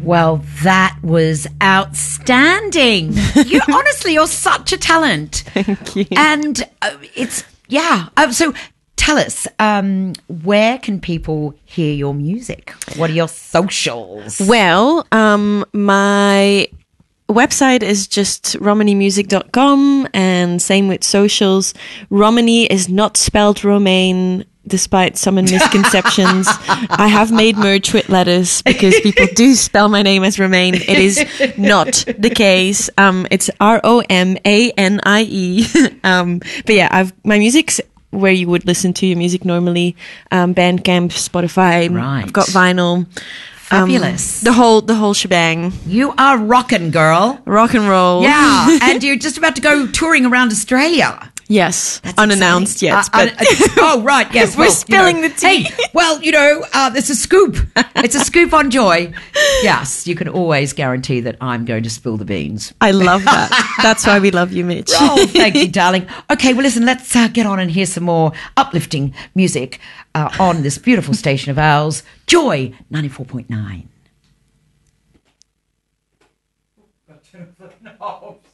Well, that was outstanding. You're such a talent. Thank you. And so tell us, where can people hear your music? What are your socials? Well, my website is just romanymusic.com, and same with socials. Romany is not spelled Romaine, despite some misconceptions. I have made merch with letters because people do spell my name as Romaine. It is not the case. It's Romanie. But yeah, my music's where you would listen to your music normally. Bandcamp, Spotify. Right. I've got vinyl. Fabulous. The whole shebang. You are rockin', girl. Rock and roll. Yeah, and you're just about to go touring around Australia. Yes. That's Unannounced exciting. yet. But oh, right, yes. We're spilling the tea. Hey, well, it's a scoop. It's a scoop on Joy. Yes, you can always guarantee that I'm going to spill the beans. I love that. That's why we love you, Mitch. Oh, thank you, darling. Okay, well, listen, let's get on and hear some more uplifting music on this beautiful station of ours, Joy 94.9.